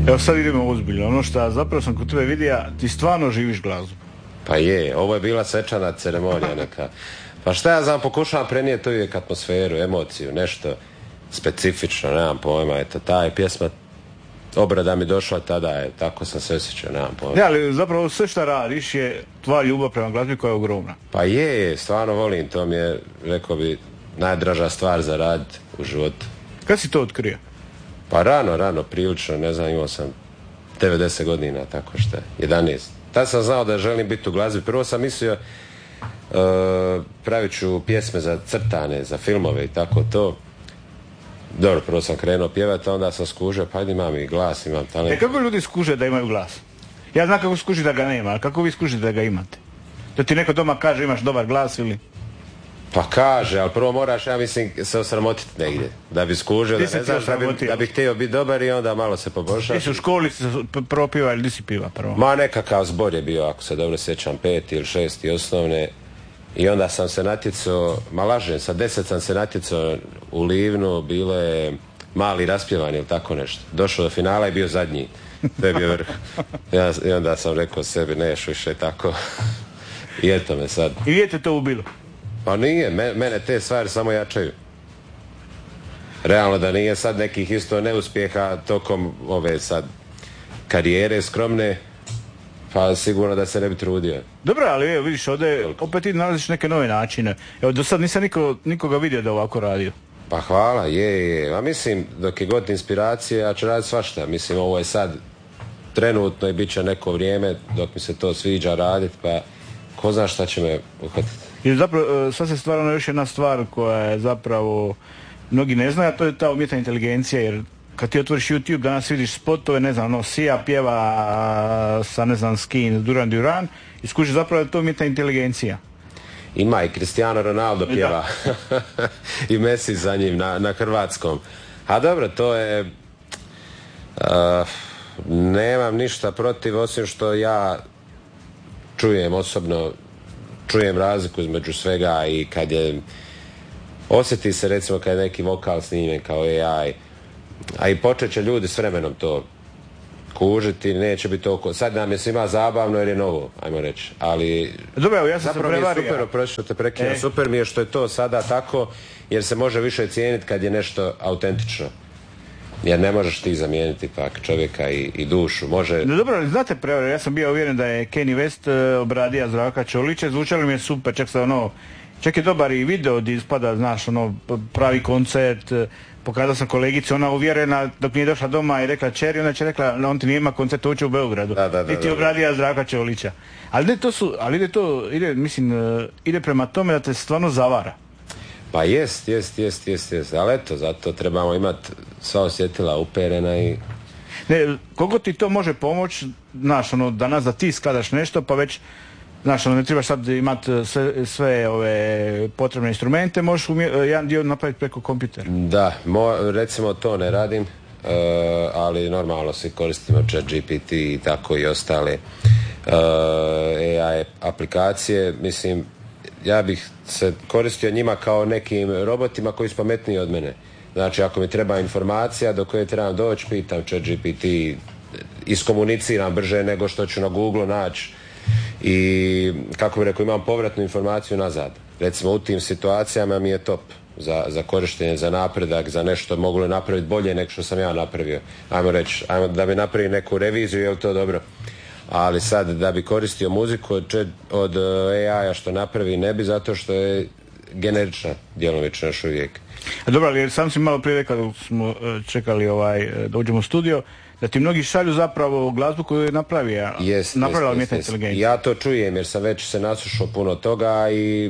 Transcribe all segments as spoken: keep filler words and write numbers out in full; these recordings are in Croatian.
Evo sad idemo ozbiljno, ono što zapravo sam kod tebe vidio, ti stvarno živiš glazbu. Pa je, ovo je bila svečana ceremonija neka. Pa šta ja znam, pokušavam prenijeti uvijek atmosferu, emociju, nešto specifično, nemam pojma, eto, ta je pjesma, obrada mi došla tada, je, tako sam se osjećao, nemam pojma. Ne, ali zapravo sve što radiš je tvoja ljubav prema glazbi koja je ogromna. Pa je, je, stvarno volim, to mi je, rekao bi, najdraža stvar za raditi u životu. Kad si to otkrio? Pa rano, rano, prilično, ne znam, imao sam devedeset godina, tako što je, jedanaest. Tad sam znao da želim biti u glazbi. Prvo sam mislio, uh, pravit ću pjesme za crtane, za filmove i tako to. Dobro, prvo sam krenuo pjevati, a onda sam skužio, pa imam i glas, imam talent. E kako ljudi skuže da imaju glas? Ja znam kako skuži da ga nema, ali kako vi skužite da ga imate? Da ti neko doma kaže imaš dobar glas ili... Pa kaže, ali prvo moraš, ja mislim, se osramotiti negdje. Da bi skužio, da ne znaš, da bi, da bi htio biti dobar i onda malo se poboljšati. Ti si u školi se prvo piva ili di si piva prvo? Ma nekakav zbor je bio, ako se dobro sjećam, peti ili šesti osnovne. I onda sam se natjecao, ma lažem, sa deset sam se natjecao u Livnu, bilo je mali raspjevan ili tako nešto. Došao do finala i bio zadnji. To je bio vrh. Ja, I onda sam rekao sebi, neš više tako. I eto me sad. I nije te to ubilo? Pa nije, mene te stvari samo jačaju. Realno da nije sad nekih isto neuspjeha tokom ove sad karijere skromne, pa sigurno da se ne bi trudio. Dobro, ali evo vidiš, ovdje opet ti nalaziš neke nove načine. Evo, do sad nisam niko, nikoga vidio da ovako radio. Pa hvala, je, je. A mislim, dok je god inspiracije, ja ću raditi svašta. Mislim, ovo je sad trenutno i bit će neko vrijeme dok mi se to sviđa raditi, pa ko zna šta će me uhvatiti. I zapravo, sad se stvarno još jedna stvar koja je zapravo mnogi ne znaju, a to je ta umjetna inteligencija, jer kad ti otvoriš YouTube danas vidiš spotove, ne znam, ono, Sia pjeva sa, ne znam, Skin, Duran Duran, i skužiš zapravo da je to umjetna inteligencija. Ima i Cristiano Ronaldo pjeva. I Messi za njim na, na hrvatskom. A dobro, to je... Uh, nemam ništa protiv, osim što ja čujem osobno, čujem razliku između svega i kad je... Osjeti se recimo kad je neki vokal snimljen kao A I, a i počet će ljudi s vremenom to kužiti, neće biti toliko. Sad nam je svima zabavno jer je novo, ajmo reći, ali dobro, evo, ja sam zapravo se mi je super, oprosti što te prekinem, e. super mi je što je to sada tako, jer se može više cijeniti kad je nešto autentično. Jer ne možeš ti zamijeniti pak čovjeka i, i dušu, može... No, dobro, ali znate prevare, ja sam bio uvjeren da je Kanye West uh, obradio Zdravka Čolića, zvučalo mi je super, čak se ono, čak je dobar i video gdje ispada, znaš, ono, pravi koncert, uh, pokazao sam kolegici, ona uvjerena dok nije došla doma i rekla čeri, ona će rekla, on ti nije ima koncert uopće u Beogradu. Da, da, da, niti obradio Zdravka Čolića. Ali ne, to su, ali ide to, ide, mislim, uh, ide prema tome da te stvarno zavara. Pa jest, jest, jest, jest, jest, ali eto, zato trebamo imati sva osjetila uperena i... Ne, koliko ti to može pomoći, znaš, ono, danas da ti skladaš nešto, pa već, znaš, ono, ne trebaš sad imati sve, sve ove potrebne instrumente, možeš umje, jedan dio napraviti preko kompjutera. Da, mo, recimo to ne radim, uh, ali normalno svi koristimo Chat G P T i tako i ostale uh, A I aplikacije, mislim, ja bih se koristio njima kao nekim robotima koji su pametniji od mene. Znači, ako mi treba informacija do koje trebam doći, pitam Chat G P T, iskomuniciram brže nego što ću na Google naći i, kako bih rekao, imam povratnu informaciju nazad. Recimo, u tim situacijama mi je top za, za korištenje, za napredak, za nešto mogu li napraviti bolje nego što sam ja napravio. Ajmo reći, ajmo da bi napravio neku reviziju, je li to dobro? Ali sad da bi koristio muziku od, od A I-a što napravi ne bi, zato što je generična djelomično još uvijek. A dobro, ali sam si malo prije rekao, smo čekali ovaj, da uđemo u studio, da ti mnogi šalju zapravo glazbu koju je napravio, yes, napravila yes, umjetna yes, inteligencija. Ja to čujem jer sam već se naslušao puno toga i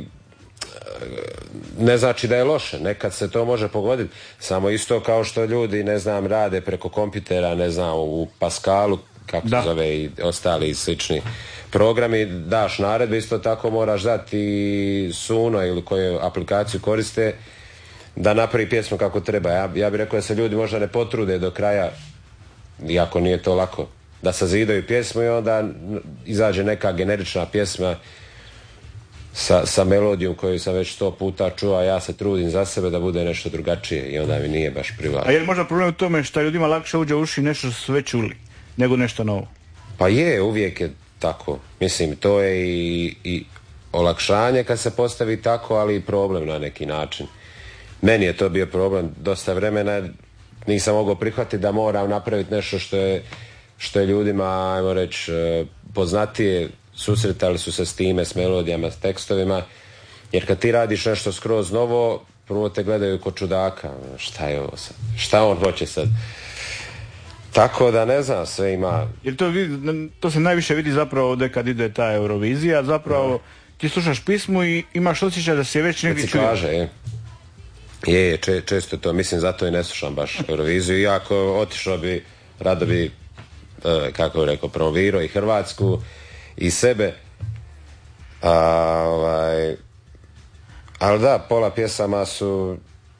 ne znači da je loše, nekad se to može pogoditi, samo isto kao što ljudi, ne znam, rade preko kompjutera, ne znam, u Pascalu, kako se zove, i ostali slični programi, daš naredbe, isto tako moraš dati i Suno ili koju aplikaciju koriste da napravi pjesmu kako treba. Ja, ja bih rekao da se ljudi možda ne potrude do kraja, iako nije to lako, da sazidaju pjesmu i onda izađe neka generična pjesma sa, sa melodijom koju sam već sto puta čuo, a ja se trudim za sebe da bude nešto drugačije i onda mi nije baš privlačno. A je li možda problem u tome što ljudima lakše uđe u uši nešto što su već čuli? nego nešto novo. Pa je, uvijek je tako. Mislim, to je i, i olakšanje kad se postavi tako, ali i problem na neki način. Meni je to bio problem dosta vremena, nisam mogao prihvatiti da moram napraviti nešto što je, što je ljudima, ajmo reći, poznatije, susretali su se s time, s melodijama, s tekstovima, jer kad ti radiš nešto skroz novo, prvo te gledaju ko čudaka, šta je ovo sad, šta on hoće sad. Tako da ne znam, sve ima... Jer to, vidi, to se najviše vidi zapravo ovdje kad ide ta Eurovizija, zapravo no. Ti slušaš pismu i imaš osjećaj da si je već negdje čuo. Kaže, je. Je, je, če, često to, mislim, zato i ne slušam baš Euroviziju, iako otišao bi, rado bi, kako bih rekao, promovirao i Hrvatsku i sebe, a, ovaj, ali da, pola pjesama su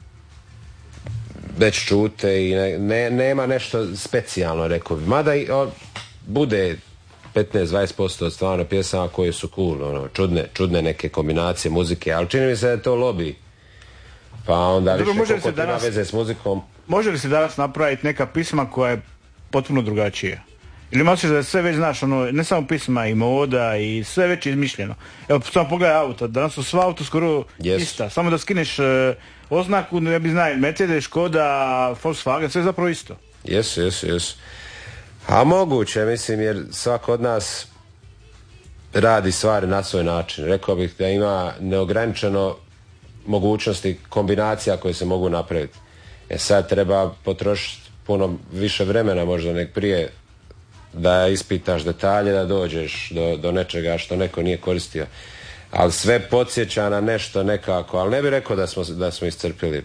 već čute i ne, ne, nema nešto specijalno, rekao bi, mada i, o, bude petnaest do dvadeset posto stvarno pjesama koje su cool, ono, čudne, čudne neke kombinacije muzike, ali čini mi se da je to lobby. Pa onda Dobro, više koliko danas, ima veze s muzikom. Može li se danas napraviti neka pisma koja je potpuno drugačija? Ili ima osjećaj da je sve već, znaš, ono, ne samo pisma, i moda i sve već izmišljeno. Evo, samo pogledaj auto, danas su sva auto skoro yes. ista. Samo da skineš uh, oznaku, ne bi znaj, Mercedes, Škoda, Volkswagen, sve je zapravo isto. Jesu, jesu, jesu. A moguće, mislim, jer svako od nas radi stvari na svoj način. Rekao bih da ima neograničeno mogućnosti kombinacija koje se mogu napraviti. E sad treba potrošiti puno više vremena možda nek prije da ispitaš detalje, da dođeš do, do nečega što neko nije koristio. Ali sve podsjeća na nešto nekako, ali ne bih rekao da smo, da smo iscrpili.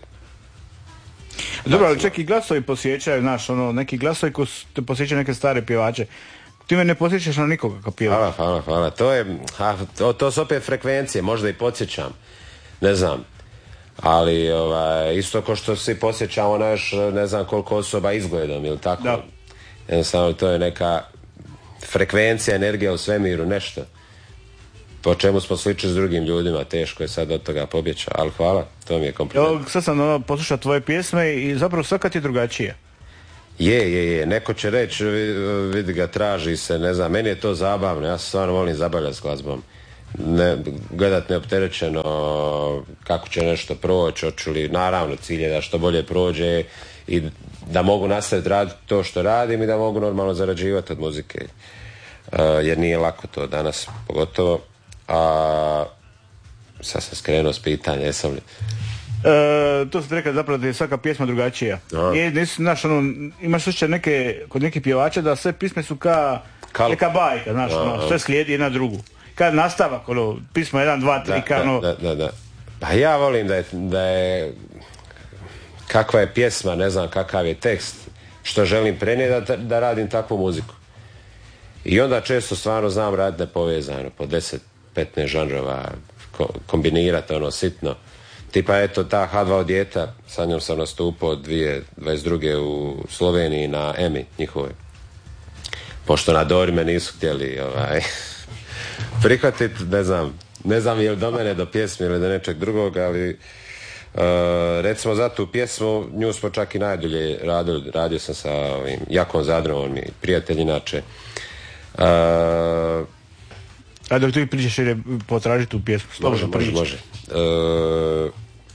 Dobro, ali čak i glasovi posjećaju, znaš, ono, neki glasovi koji te posjećaju neke stare pjevače. Ti me ne posjećaš na nikoga kao pjevač. Hvala, hvala, hvala. To je, a, to, to su opet frekvencije, možda i podsjećam. Ne znam. Ali ovaj, isto ko što svi posjećamo na još ne znam koliko osoba izgledom ili tako. Da. Jednostavno to je neka frekvencija, energija u svemiru, nešto. Po čemu smo slični s drugim ljudima, teško je sad od toga pobjeći, ali hvala, to mi je kompliment. Evo, sad sam ono, poslušao tvoje pjesme i zapravo svaka ti je drugačija. Je, je, je, neko će reći, vidi ga, traži se, ne znam, meni je to zabavno, ja se stvarno volim zabavljati s glazbom. Ne, gledat neopterećeno kako će nešto proći, hoću li, naravno cilj je da što bolje prođe i da mogu nastaviti raditi to što radim i da mogu normalno zarađivati od muzike, uh, jer nije lako to danas pogotovo. A sad sam skrenuo s pitanja, jesam li? E, to ste rekao zapravo da je svaka pjesma drugačija. Je, nisi, znaš, ono, imaš slučaj neke, kod nekih pjevača da sve pisme su ka Kal... neka bajka, znaš, ono, sve slijedi jedna drugu. Kad nastavak, ono, pismo jedan, dva, tri, da, ono... Da, da, da. Pa ja volim da je, da je kakva je pjesma, ne znam kakav je tekst, što želim prenijeti, da, da radim takvu muziku. I onda često stvarno znam raditi nepovezano, po deset petnaest žanrova, ko, kombinirati ono sitno. Tipa eto ta ha dva Odjeta, sa njom sam nastupao dvije tisuće dvadeset druge u Sloveniji na Emi njihovoj. Pošto na Dori me nisu htjeli ovaj, prihvatiti, ne znam, ne znam je li do mene, do pjesme ili do nečeg drugog, ali uh, recimo za tu pjesmu, nju smo čak i najdulje radili, radio sam sa ovim Jakom Zadrom, on mi prijatelj inače. Uh, A dok ti pričaš ili potražiti tu pjesmu? Može, može, može. Uh,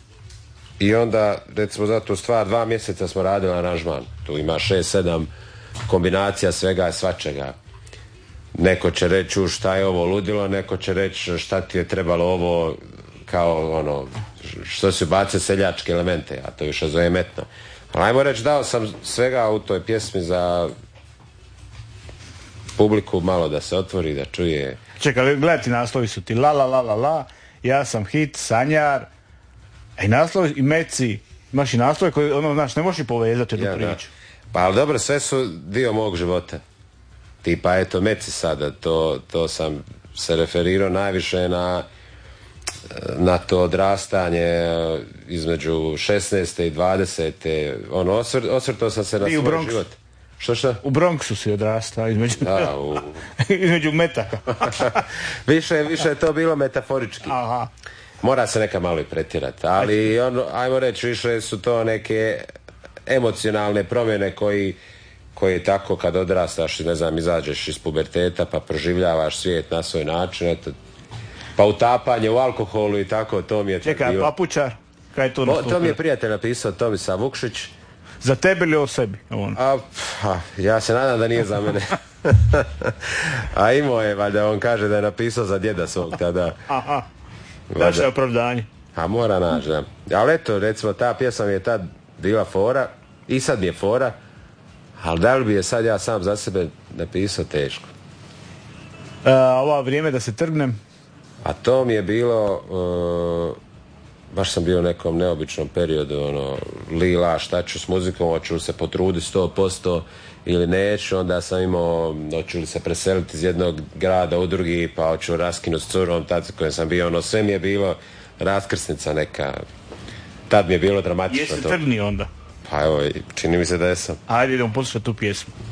I onda, recimo za tu stvar, dva mjeseca smo radili aranžman. Tu ima šest, sedam kombinacija svega, svačega. Neko će reći šta je ovo ludilo, neko će reći šta ti je trebalo ovo, kao ono, što se bace seljačke elemente, ja to više zovem etno. Ali ajmo reći, dao sam svega u toj pjesmi za publiku malo da se otvori, da čuje. Čekaj, gledajte, naslovi su ti la la la la la, ja sam hit, sanjar, a i naslovi i meci, imaš i naslove koji, ono, znaš, ne možeš i povezati jednu ja, priču. Da. Pa ali dobro, sve su dio mog života. Tipa, eto, meci sada, to, to sam se referirao najviše na na to odrastanje između šesnaeste i dvadesete ono, osvrt, osvrtao sam se na svoj Bronx. Život. Što što? U Bronxu si odrastao između, da, u... između metaka. više, više je to bilo metaforički. Aha. Mora se neka malo i pretjerati, ali ono, ajmo reći, više su to neke emocionalne promjene koji, koji tako kad odrastaš, ne znam, izađeš iz puberteta pa proživljavaš svijet na svoj način, eto, pa utapanje u alkoholu i tako, to mi je... Čekaj, bio... papučar, kaj je to nastupilo? To mi je prijatelj napisao, Tomislav Vukšić. Za tebe ili o sebi? On. A, a, ja se nadam da nije za mene. A imao je, valjda on kaže da je napisao za djeda svog tada. Aha, naše opravdanje. A mora naći, da. Ali eto, recimo, ta pjesma mi je tad bila fora, i sad mi je fora, ali da li bi je sad ja sam za sebe napisao, teško. E, ova vrijeme da se trgnem? A to mi je bilo, uh, baš sam bio u nekom neobičnom periodu, ono, lila, šta ću s muzikom, hoću li se potruditi sto posto ili neću, onda sam imao, hoću li se preseliti iz jednog grada u drugi, pa hoću raskinuti s curom, tad kojem sam bio, ono, sve mi je bilo raskrsnica neka, tad mi je bilo dramatično. Jesi trgni onda? Pa evo, čini mi se da jesam. Ajde idemo poslušati tu pjesmu.